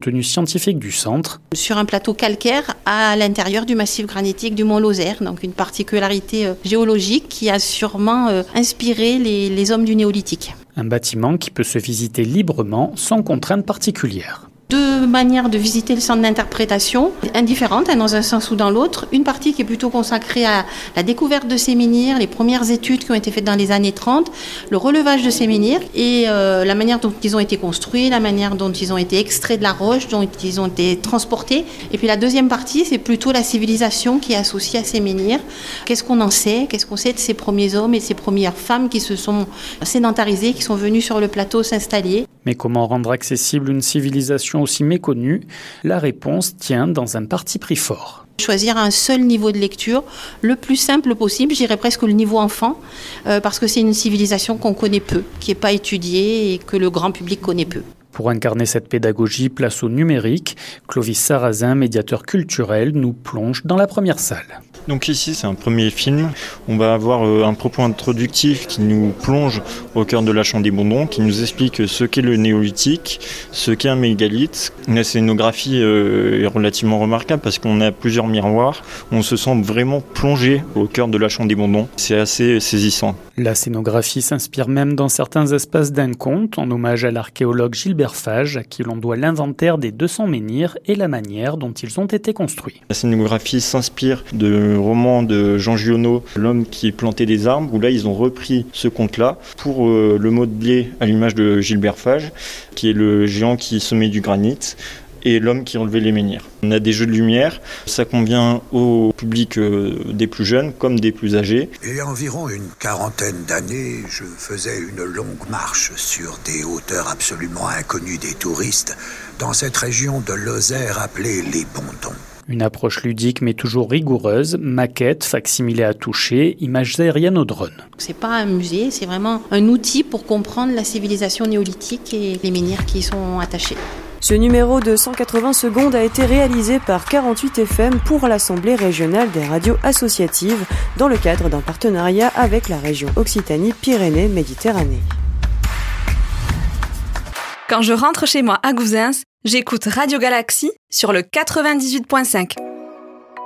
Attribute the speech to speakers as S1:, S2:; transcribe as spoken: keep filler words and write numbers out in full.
S1: contenu scientifique du centre.
S2: Sur un plateau calcaire à l'intérieur du massif granitique du Mont Lozère, donc une particularité géologique qui a sûrement inspiré les, les hommes du néolithique.
S1: Un bâtiment qui peut se visiter librement, sans contraintes particulières.
S2: Deux manières de visiter le centre d'interprétation, indifférentes, hein, dans un sens ou dans l'autre. Une partie qui est plutôt consacrée à la découverte de ces menhirs, les premières études qui ont été faites dans les années trente, le relevage de ces menhirs et euh, la manière dont ils ont été construits, la manière dont ils ont été extraits de la roche, dont ils ont été transportés. Et puis la deuxième partie, c'est plutôt la civilisation qui est associée à ces menhirs. Qu'est-ce qu'on en sait ? Qu'est-ce qu'on sait de ces premiers hommes et de ces premières femmes qui se sont sédentarisés, qui sont venus sur le plateau s'installer ?
S1: Mais comment rendre accessible une civilisation aussi méconnue ? La réponse tient dans un parti pris fort.
S2: Choisir un seul niveau de lecture, le plus simple possible, je dirais presque le niveau enfant, euh, parce que c'est une civilisation qu'on connaît peu, qui n'est pas étudiée et que le grand public connaît peu.
S1: Pour incarner cette pédagogie, place au numérique, Clovis Sarrazin, médiateur culturel, nous plonge dans la première salle.
S3: Donc ici, c'est un premier film. On va avoir un propos introductif qui nous plonge au cœur de la Champ-des-Bondons, qui nous explique ce qu'est le néolithique, ce qu'est un mégalithe. La scénographie est relativement remarquable parce qu'on a plusieurs miroirs. On se sent vraiment plongé au cœur de la Champ-des-Bondons. C'est assez saisissant.
S1: La scénographie s'inspire même dans certains espaces d'un conte, en hommage à l'archéologue Gilbert Fage, à qui l'on doit l'inventaire des deux cents menhirs et la manière dont ils ont été construits.
S3: La scénographie s'inspire de roman de Jean Giono, L'homme qui plantait des arbres, où là ils ont repris ce conte-là pour euh, le modeler à l'image de Gilbert Fage, qui est le géant qui semait du granit, et l'homme qui relevait les menhirs. On a des jeux de lumière, ça convient au public euh, des plus jeunes comme des plus âgés.
S4: Il y a environ une quarantaine d'années, je faisais une longue marche sur des hauteurs absolument inconnues des touristes, dans cette région de Lozère appelée les Bondons.
S1: Une approche ludique mais toujours rigoureuse, maquettes, facsimilés à toucher, images aériennes au drone.
S2: C'est pas un musée, c'est vraiment un outil pour comprendre la civilisation néolithique et les menhirs qui y sont attachés.
S5: Ce numéro de cent quatre-vingts secondes a été réalisé par quarante-huit F M pour l'Assemblée régionale des radios associatives dans le cadre d'un partenariat avec la région Occitanie-Pyrénées-Méditerranée.
S6: Quand je rentre chez moi à Gouzens, j'écoute Radio Galaxie sur le quatre-vingt-dix-huit virgule cinq.